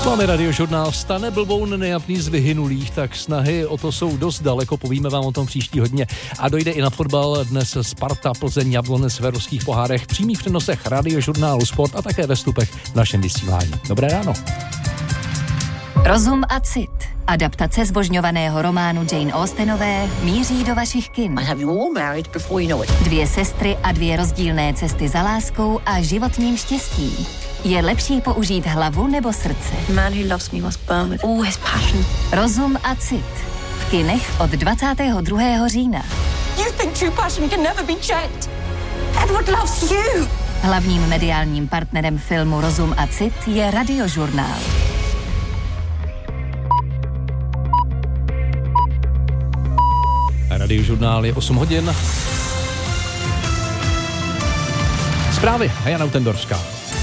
S vámi Radiožurnál. Vstane blboun nejapný z vyhynulých, tak snahy o to jsou dost daleko, povíme vám o tom příští hodně. A dojde i na fotbal, dnes Sparta, Plzeň, Jablonec v evropských pohárech, přímých přenosech Radiožurnálu Sport a také ve vstupech v našem vysílání. Dobré ráno. Rozum a cit. Adaptace zbožňovaného románu Jane Austenové míří do vašich kin. Dvě sestry a dvě rozdílné cesty za láskou a životním štěstím. Je lepší použít hlavu nebo srdce? Rozum a cit. V kinech od 22. října. Hlavním mediálním partnerem filmu Rozum a cit je Radiožurnál. Radiožurnál je 8 hodin. Zprávy a Jana Utendorská.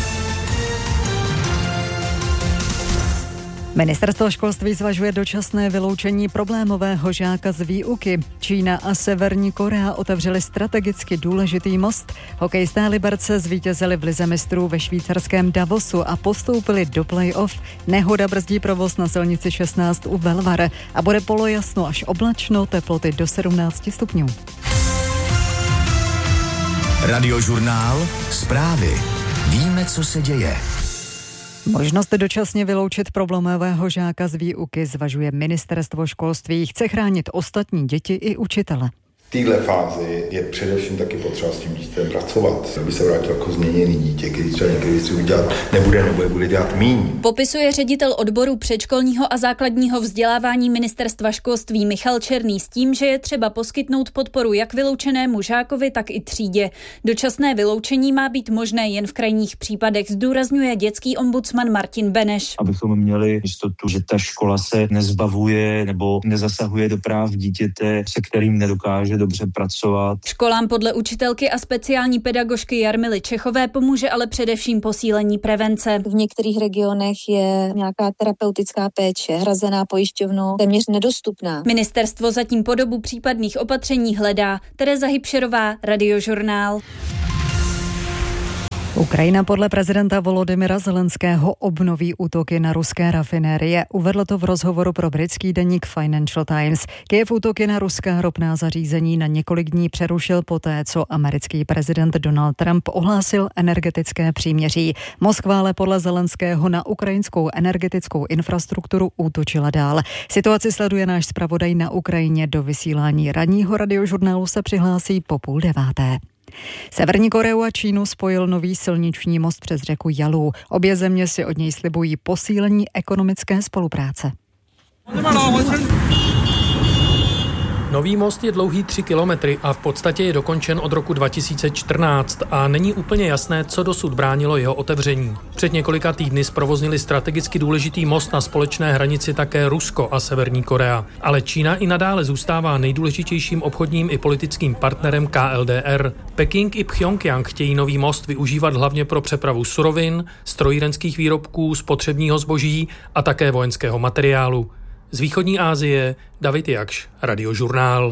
Ministerstvo školství zvažuje dočasné vyloučení problémového žáka z výuky. Čína a Severní Korea otevřely strategicky důležitý most. Hokejisté Liberce zvítězili v lize mistrů ve švýcarském Davosu a postoupili do play-off. Nehoda brzdí provoz na silnici 16 u Velvare a bude polojasno až oblačno, teploty do 17 stupňů. Radiožurnál, zprávy. Víme, co se děje. Možnost dočasně vyloučit problémového žáka z výuky zvažuje Ministerstvo školství. Chce chránit ostatní děti i učitele. V téhle fázi je především taky potřeba s tím dítětem pracovat, aby se vrátilo jako změněný dítě, který třeba někdy věci udělat nebude nebo je bude dělat míň. Popisuje ředitel odboru předškolního a základního vzdělávání Ministerstva školství Michal Černý s tím, že je třeba poskytnout podporu jak vyloučenému žákovi, tak i třídě. Dočasné vyloučení má být možné jen v krajních případech, zdůrazňuje dětský ombudsman Martin Beneš. Abychom měli jistotu, že ta škola se nezbavuje nebo nezasahuje do práv dítěte, se kterým nedokáže dobře pracovat. Školám podle učitelky a speciální pedagožky Jarmily Čechové pomůže ale především posílení prevence. V některých regionech je nějaká terapeutická péče hrazená pojišťovnou téměř nedostupná. Ministerstvo zatím podobu případných opatření hledá. Tereza Hybšerová, Radiožurnál. Ukrajina podle prezidenta Volodymyra Zelenského obnoví útoky na ruské rafinérie. Uvedl to v rozhovoru pro britský deník Financial Times. Kyjev útoky na ruská ropná zařízení na několik dní přerušil poté, co americký prezident Donald Trump ohlásil energetické příměří. Moskva ale podle Zelenského na ukrajinskou energetickou infrastrukturu útočila dál. Situaci sleduje náš zpravodaj na Ukrajině. Do vysílání ranního Radiožurnálu se přihlásí po 8:30. Severní Koreu a Čínu spojil nový silniční most přes řeku Yalu. Obě země si od něj slibují posílení ekonomické spolupráce. Nový most je dlouhý 3 kilometry a v podstatě je dokončen od roku 2014 a není úplně jasné, co dosud bránilo jeho otevření. Před několika týdny zprovoznili strategicky důležitý most na společné hranici také Rusko a Severní Korea. Ale Čína i nadále zůstává nejdůležitějším obchodním i politickým partnerem KLDR. Peking i Pchjongjang chtějí nový most využívat hlavně pro přepravu surovin, strojírenských výrobků, spotřebního zboží a také vojenského materiálu. Z východní Asie David Jakš, Radiožurnál.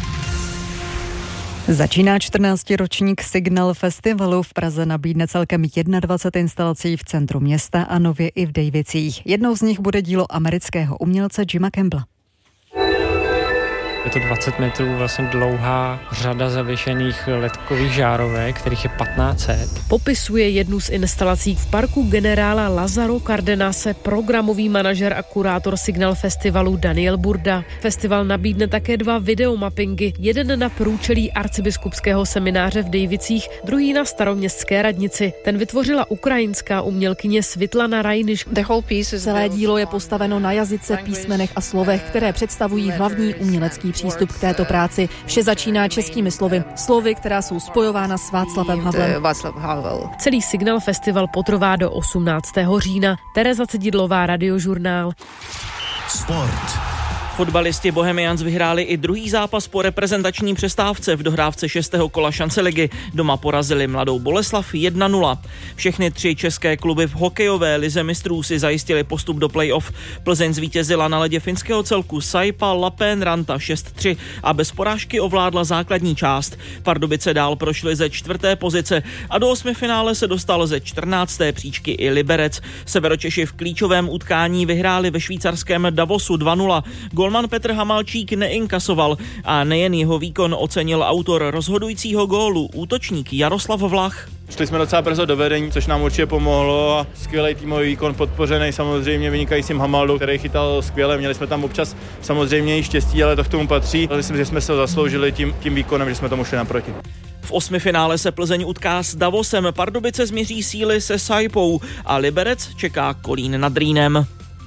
Začíná 14. ročník Signal Festivalu. V Praze nabídne celkem 21 instalací v centru města a nově i v Dejvicích. Jednou z nich bude dílo amerického umělce Jima Campbella. Je to 20 metrů vlastně dlouhá řada zavěšených ledkových žárovek, kterých je 1500. Popisuje jednu z instalací v parku generála Lazaro Cardenase programový manažer a kurátor Signal Festivalu Daniel Burda. Festival nabídne také 2 videomappingy, jeden na průčelí arcibiskupského semináře v Dejvicích, druhý na staroměstské radnici. Ten vytvořila ukrajinská umělkyně Svitlana Rajniš. Celé dílo je postaveno na jazyce, písmenech a slovech, které představují hlavní umělecký přístup k této práci. Vše začíná českými slovy, která jsou spojována s Václavem Havlem. Celý Signal Festival potrvá do 18. října. Tereza Cedidlová, Radiožurnál. Sport. Fotbalisti Bohemians vyhráli i druhý zápas po reprezentační přestávce v dohrávce 6. kola šance ligy. Doma porazili Mladou Boleslav 1-0. Všechny 3 české kluby v hokejové lize mistrů si zajistili postup do play-off. Plzeň zvítězila na ledě finského celku Saipa Lappeenranta 6-3 a bez porážky ovládla základní část. Pardubice dál prošly ze 4. pozice a do 8. finále se dostal ze 14. příčky i Liberec. Severočeši v klíčovém utkání vyhráli ve švýcarském Davosu 2-0. Golman Petr Hamalčík neinkasoval a nejen jeho výkon ocenil autor rozhodujícího gólu, útočník Jaroslav Vlach. Šli jsme docela brzo do vedení, což nám určitě pomohlo a skvělý týmový výkon podpořený samozřejmě vynikajícím Hamaldou, který chytal skvěle. Měli jsme tam občas samozřejmě i štěstí, ale to k tomu patří. Myslím, že jsme se zasloužili tím výkonem, že jsme tomu šli naproti. V 8. finále se Plzeň utká s Davosem, Pardubice změří síly se Saipou a Liberec čeká Kolín nad Rýnem.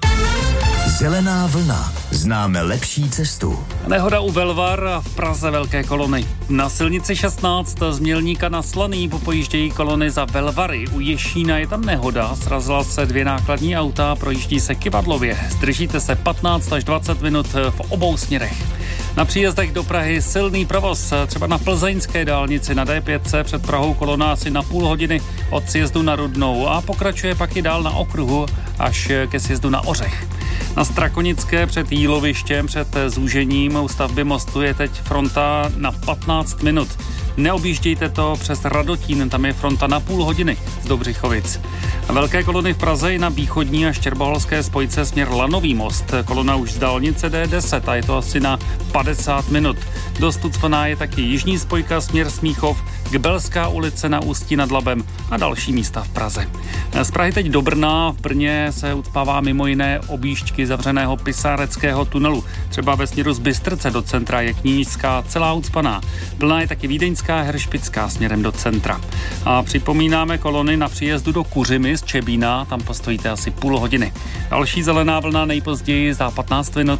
Zelená vlna. Známe lepší cestu. Nehoda u Velvar a v Praze velké kolony. Na silnici 16 z Mělníka na Slaný popojíždějí kolony za Velvary. U Ješína je tam nehoda, srazila se 2 nákladní auta, projíždí se kyvadlově. Zdržíte se 15 až 20 minut v obou směrech. Na příjezdech do Prahy silný provoz, třeba na plzeňské dálnici na D5 před Prahou kolona asi na půl hodiny od sjezdu na Rudnou a pokračuje pak i dál na okruhu až ke sjezdu na Ořech. Na Strakonické před Jílovištěm, před zúžením u stavby mostu je teď fronta na 15 minut. Neobjíždějte to přes Radotín, tam je fronta na půl hodiny z Dobřichovic. Velké kolony v Praze i na východní a štěrboholské spojce směr Lanový most. Kolona už z dálnice D10 a je to asi na 50 minut. Dost ucpaná je taky jižní spojka směr Smíchov, Gbelská ulice na Ústí nad Labem a další místa v Praze. Z Prahy teď do Brna. V Brně se ucpává mimo jiné objížďky zavřeného Pisáreckého tunelu. Třeba ve směru z Bystrce do centra je Knížská celá ucpaná. Plná je taky Vídeňská Heršpická směrem do centra. A připomínáme kolony na příjezdu do Kuřimy z Čebína, tam postojíte asi půl hodiny. Další zelená vlna nejpozději za 15 minut.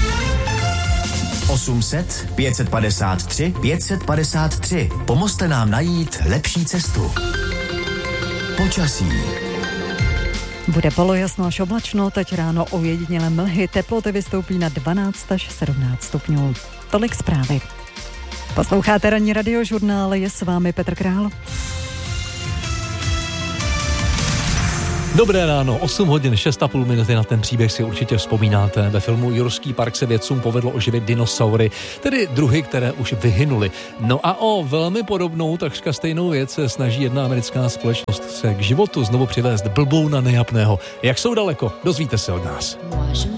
800 553 553. Pomozte nám najít lepší cestu. Počasí. Bude polojasno až oblačno, teď ráno ojedinělé mlhy, teploty vystoupí na 12 až 17 stupňů. Tolik zprávy. Posloucháte ranní radiožurnál, je s vámi Petr Král. Dobré ráno, 8 hodin, 6,5 minuty, na ten příběh si určitě vzpomínáte. Ve filmu Jurský park se vědcům povedlo oživit dinosaury, tedy druhy, které už vyhynuly. No a o velmi podobnou, takřka stejnou věc se snaží jedna americká společnost se k životu znovu přivést blbouna nejapného. Jak jsou daleko? Dozvíte se od nás.